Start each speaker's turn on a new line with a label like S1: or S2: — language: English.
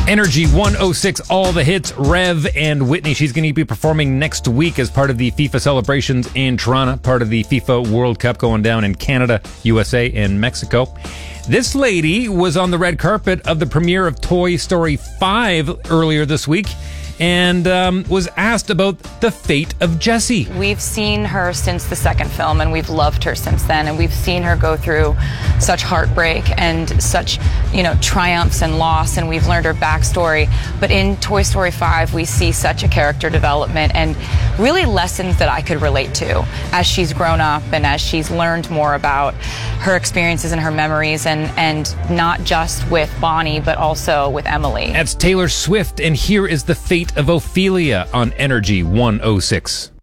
S1: Energy 106, all the hits. Rev and Whitney. She's going to be performing next week as part of the FIFA celebrations in Toronto, part of the FIFA World Cup going down in Canada, USA, and Mexico. This lady was on the red carpet of the premiere of Toy Story 5 earlier this week and was asked about the fate of Jessie.
S2: We've seen her since the second film, and we've loved her since then, and we've seen her go through such heartbreak and such, triumphs and loss, and we've learned her backstory. But in Toy Story 5, we see such a character development and really lessons that I could relate to as she's grown up and as she's learned more about her experiences and her memories, and not just with Bonnie, but also with Emily.
S1: That's Taylor Swift, and here is the fate of Ophelia on Energy 106.